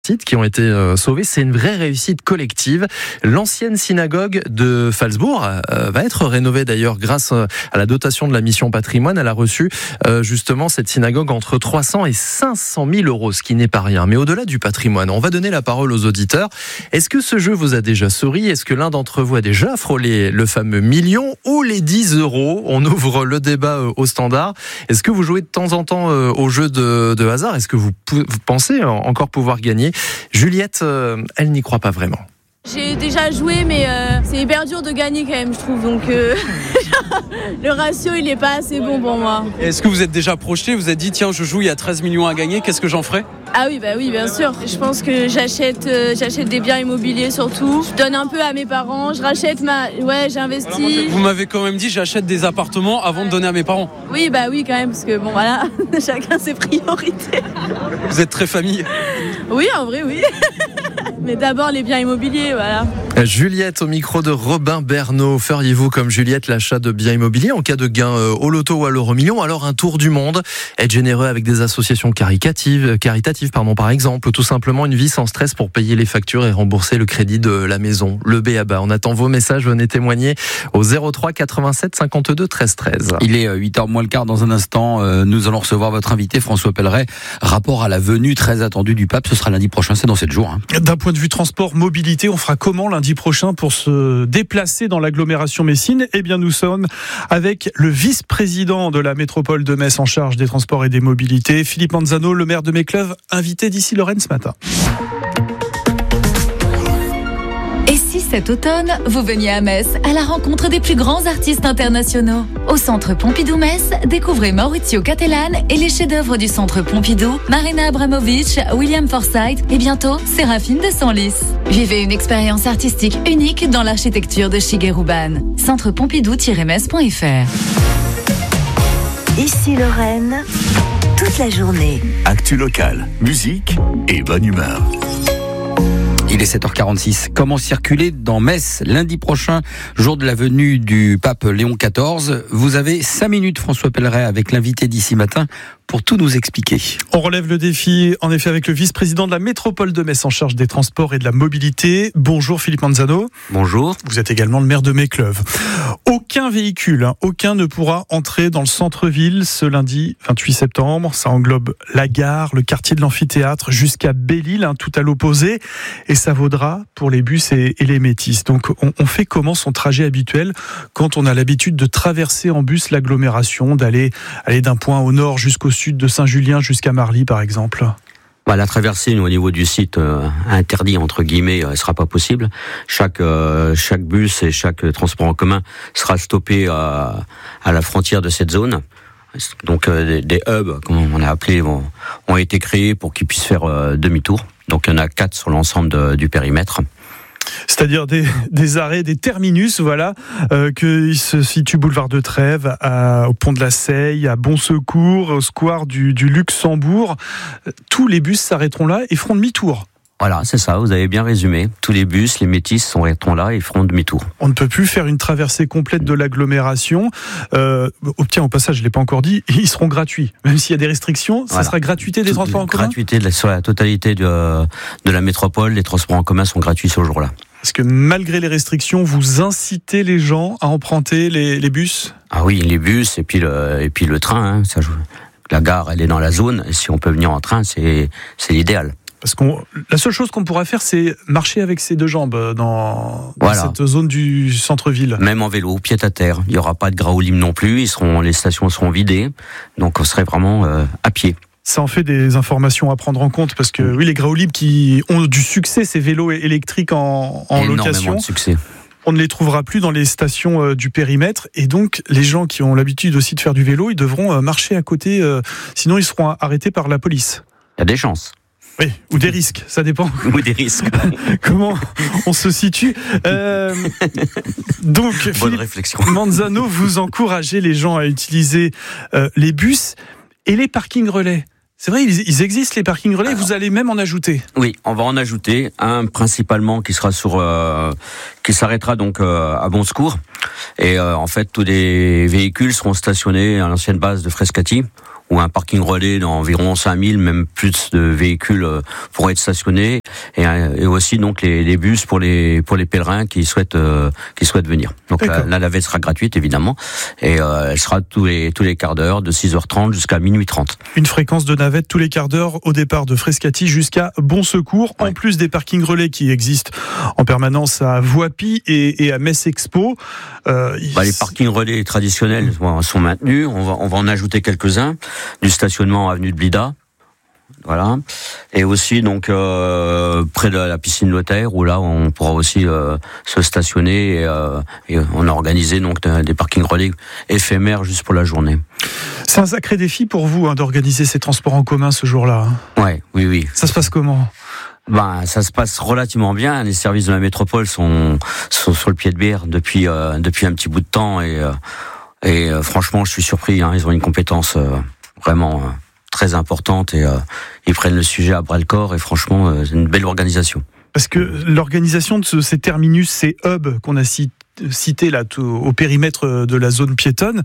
sites qui ont été sauvés. C'est une vraie réussite collective. L'ancienne synagogue de Phalsbourg va être rénovée d'ailleurs grâce à la dotation de la mission patrimoine. Elle a reçu justement cette synagogue entre 300 et 500 000 euros, ce qui n'est pas rien. Mais au-delà du patrimoine, on va donner la parole aux auditeurs. Est-ce que ce jeu vous a déjà souri? Est-ce que l'un d'entre vous a déjà frôlé le fameux million ou les 10 euros? On ouvre le débat au standard. Est-ce que vous jouez de temps en temps au jeu de hasard? Est-ce que vous pensez encore pouvoir gagner? Juliette, elle n'y croit pas vraiment. J'ai déjà joué, mais c'est hyper dur de gagner quand même, je trouve. Donc le ratio, il n'est pas assez bon pour moi. Est-ce que vous êtes déjà projeté? Vous êtes dit, tiens, je joue, il y a 13 millions à gagner, qu'est-ce que j'en ferai? Ah oui, bien sûr. Je pense que j'achète des biens immobiliers surtout. Je donne un peu à mes parents, je rachète j'investis. Vous m'avez quand même dit, j'achète des appartements avant de donner à mes parents. Oui, quand même, parce que bon, voilà, chacun ses priorités. Vous êtes très famille. Oui, en vrai, oui. Mais d'abord les biens immobiliers, voilà. Juliette au micro de Robin Bernot. Feriez-vous comme Juliette l'achat de biens immobiliers en cas de gain au loto ou à l'euro-million? Alors un tour du monde, être généreux avec des associations caritatives par exemple, ou tout simplement une vie sans stress pour payer les factures et rembourser le crédit de la maison. Le B.A.B.A. On attend vos messages, venez témoigner au 03 87 52 13 13. Il est 8h moins le quart. Dans un instant, nous allons recevoir votre invité François Pelleret. Rapport à la venue très attendue du pape, ce sera lundi prochain, c'est dans 7 jours. D'un point de vue transport, mobilité, on fera comment lundi prochain pour se déplacer dans l'agglomération messine? Eh bien, nous sommes avec le vice-président de la métropole de Metz en charge des transports et des mobilités, Philippe Manzano, le maire de Mécleuve, invité d'ici Lorraine ce matin. Et si cet automne, vous veniez à Metz à la rencontre des plus grands artistes internationaux? Au Centre Pompidou-Metz, découvrez Maurizio Cattelan et les chefs-d'œuvre du Centre Pompidou, Marina Abramovic, William Forsythe et bientôt Séraphine de Senlis. Vivez une expérience artistique unique dans l'architecture de Shigeru Ban. Centrepompidou-metz.fr. Ici Lorraine, toute la journée. Actu locale, musique et bonne humeur. Il est 7h46. Comment circuler dans Metz lundi prochain, jour de la venue du pape Léon XIV? Vous avez 5 minutes, François Pelleret, avec l'invité d'ici matin pour tout nous expliquer. On relève le défi, en effet, avec le vice-président de la métropole de Metz en charge des transports et de la mobilité. Bonjour Philippe Manzano. Bonjour. Vous êtes également le maire de Mécleuve. Aucun véhicule, aucun ne pourra entrer dans le centre-ville ce lundi 28 septembre. Ça englobe la gare, le quartier de l'amphithéâtre jusqu'à Belle-Île, tout à l'opposé. Et ça vaudra pour les bus et les métis. Donc on fait comment son trajet habituel quand on a l'habitude de traverser en bus l'agglomération, d'aller d'un point au nord jusqu'au sud de Saint-Julien jusqu'à Marly par exemple? La traversée au niveau du site interdit entre guillemets, ne sera pas possible. Chaque bus et chaque transport en commun sera stoppé à la frontière de cette zone. Donc des hubs, comme on a appelé, ont été créés pour qu'ils puissent faire demi-tour. Donc il y en a 4 sur l'ensemble du périmètre. C'est-à-dire des arrêts, des terminus, qu'ils se situent boulevard de Trèves, au pont de la Seille, à Bon Secours, au square du Luxembourg. Tous les bus s'arrêteront là et feront demi-tour. Voilà, c'est ça, vous avez bien résumé. Tous les bus, les métis seront là et feront demi-tour. On ne peut plus faire une traversée complète de l'agglomération. Au passage, je ne l'ai pas encore dit, ils seront gratuits. Même s'il y a des restrictions, ça sera gratuité des transports en commun? Gratuité sur la totalité de la métropole, les transports en commun sont gratuits ce jour-là. Est-ce que malgré les restrictions, vous incitez les gens à emprunter les bus? Ah oui, les bus et puis le train. Ça joue. La gare, elle est dans la zone. Et si on peut venir en train, c'est l'idéal. Parce la seule chose qu'on pourra faire, c'est marcher avec ses deux jambes dans cette zone du centre-ville. Même en vélo, pied à terre. Il n'y aura pas de graoulim non plus. Les stations seront vidées. Donc on serait vraiment à pied. Ça en fait des informations à prendre en compte parce que oui, les graoulims qui ont du succès, ces vélos électriques en location. De succès. On ne les trouvera plus dans les stations du périmètre et donc les gens qui ont l'habitude aussi de faire du vélo, ils devront marcher à côté, sinon ils seront arrêtés par la police. Il y a des chances. Oui, ou des risques, ça dépend. Ou des risques. Comment on se situe. Donc, bonne réflexion. Manzano, vous encouragez les gens à utiliser les bus et les parkings relais. C'est vrai, ils existent les parkings relais, vous allez même en ajouter. Oui, on va en ajouter un principalement qui sera qui s'arrêtera donc à Bon Secours. Et en fait, tous les véhicules seront stationnés à l'ancienne base de Frescati, où un parking relais d'environ 5000, même plus de véhicules pourraient être stationnés, et aussi donc les bus pour les pèlerins qui souhaitent venir. Donc la navette sera gratuite évidemment, et elle sera tous les quarts d'heure de 6h30 jusqu'à minuit 30. Une fréquence de navette tous les quarts d'heure au départ de Frascati jusqu'à Bon Secours, en plus des parkings relais qui existent en permanence à Voipy et à Metz Expo. Les parkings relais traditionnels sont maintenus. On va en ajouter quelques-uns. Du stationnement avenue de Blida. Voilà. Et aussi donc près de la piscine Lothaire, où là on pourra aussi se stationner, et on a organisé donc des parkings relais éphémères juste pour la journée. C'est un sacré défi pour vous d'organiser ces transports en commun ce jour-là. Oui. Ça se passe comment ? Ça se passe relativement bien. Les services de la métropole sont sur le pied de bière depuis un petit bout de temps, et franchement je suis surpris. Ils ont une compétence vraiment très importante, et ils prennent le sujet à bras le corps, et franchement c'est une belle organisation. Parce que l'organisation de ces terminus, ces hubs qu'on a cités là au périmètre de la zone piétonne,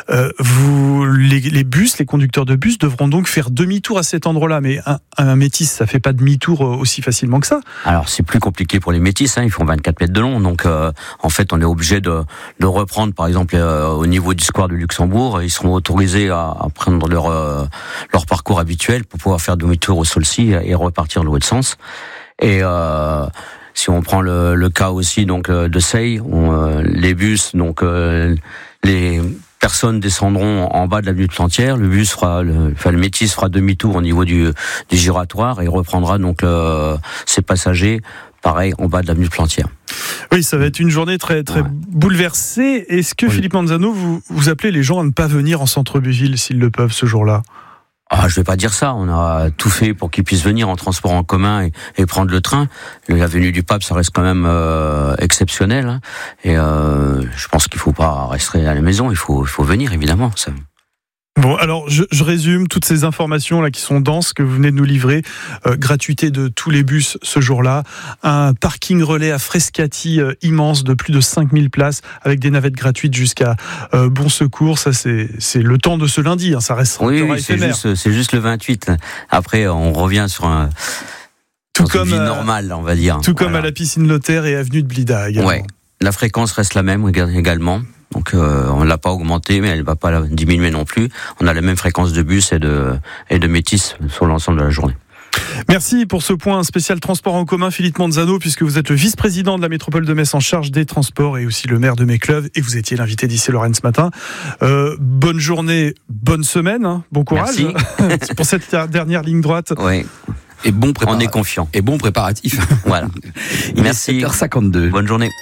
les conducteurs de bus devront donc faire demi-tour à cet endroit-là. Mais un métis, ça fait pas demi-tour aussi facilement que ça. Alors c'est plus compliqué pour les métis, ils font 24 mètres de long, donc en fait on est obligé de reprendre, par exemple au niveau du square de Luxembourg, ils seront autorisés à prendre leur parcours habituel pour pouvoir faire demi-tour au Saulcy et repartir dans l'autre sens. Et si on prend le cas aussi donc de Seille, les bus, donc les personnes descendront en bas de l'avenue de Plantière, le métis fera demi-tour au niveau du giratoire et reprendra donc ses passagers pareil en bas de l'avenue de Plantière. Oui, ça va être une journée très bouleversée. Est-ce que Philippe Manzano, vous appelez les gens à ne pas venir en centre-ville s'ils le peuvent ce jour-là ? Je vais pas dire ça. On a tout fait pour qu'ils puissent venir en transport en commun et prendre le train. La venue du pape, ça reste quand même exceptionnel. Et je pense qu'il faut pas rester à la maison. Il faut venir évidemment. Ça. Bon, alors je résume toutes ces informations là qui sont denses que vous venez de nous livrer. Gratuité de tous les bus ce jour-là, un parking relais à Frascati immense de plus de 5000 places avec des navettes gratuites jusqu'à Bon Secours. Ça c'est le temps de ce lundi, ça reste éphémère. C'est juste le 28. Après on revient sur une vie normale, on va dire. Tout comme à la piscine Lothaire et avenue de Blida également. Ouais. La fréquence reste la même également. Donc on l'a pas augmentée, mais elle va pas diminuer non plus. On a la même fréquence de bus et de métis sur l'ensemble de la journée. Merci pour ce point spécial transport en commun, Philippe Manzano, puisque vous êtes le vice-président de la métropole de Metz en charge des transports et aussi le maire de Mécleuve, et vous étiez l'invité d'Issy-Lorraine ce matin. Bonne journée, bonne semaine, bon courage. Merci. Pour cette dernière ligne droite. Oui. Et on est confiant. Et bon préparatif. Voilà. Merci. 7h52. Bonne journée.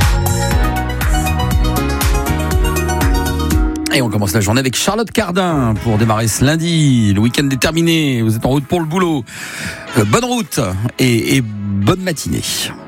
Et on commence la journée avec Charlotte Cardin pour démarrer ce lundi. Le week-end est terminé. Vous êtes en route pour le boulot. Bonne route et bonne matinée.